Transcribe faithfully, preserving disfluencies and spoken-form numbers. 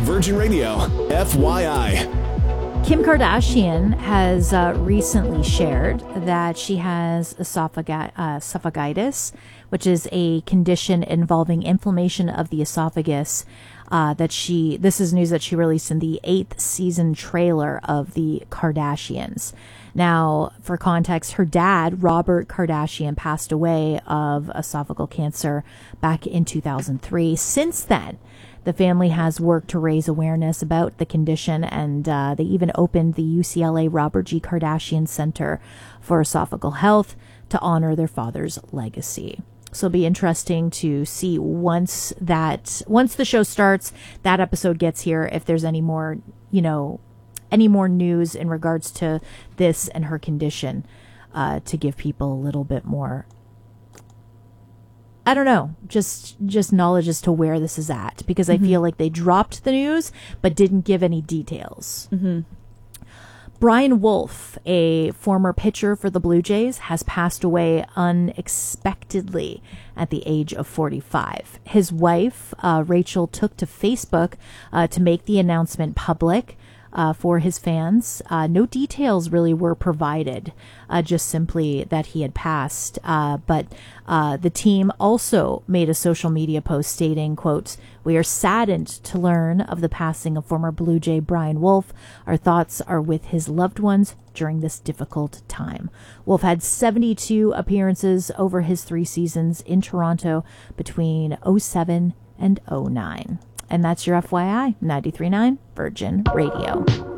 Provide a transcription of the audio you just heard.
Virgin Radio, F Y I. Kim Kardashian has uh, recently shared that she has esophagi- uh, esophagitis, which is a condition involving inflammation of the esophagus. Uh, that she, this is news that she released in the eighth season trailer of The Kardashians. Now, for context, her dad, Robert Kardashian, passed away of esophageal cancer back in two thousand three. Since then, the family has worked to raise awareness about the condition, and uh, they even opened the U C L A Robert G. Kardashian Center for Esophageal Health to honor their father's legacy. So it'll be interesting to see once that once the show starts, that episode gets here, if there's any more, you know, any more news in regards to this and her condition, uh, to give people a little bit more, I don't know, just just knowledge as to where this is at, because mm-hmm. I feel like they dropped the news but didn't give any details. Mm-hmm. Brian Wolf, a former pitcher for the Blue Jays, has passed away unexpectedly at the age of forty-five. His wife, uh, Rachel, took to Facebook uh, to make the announcement public uh, for his fans. Uh, no details really were provided, uh, just simply that he had passed. Uh, but uh, the team also made a social media post stating, quote, "We are saddened to learn of the passing of former Blue Jay Brian Wolf. Our thoughts are with his loved ones during this difficult time." Wolf had seventy-two appearances over his three seasons in Toronto between oh seven and oh nine. And that's your F Y I, ninety-three point nine Virgin Radio.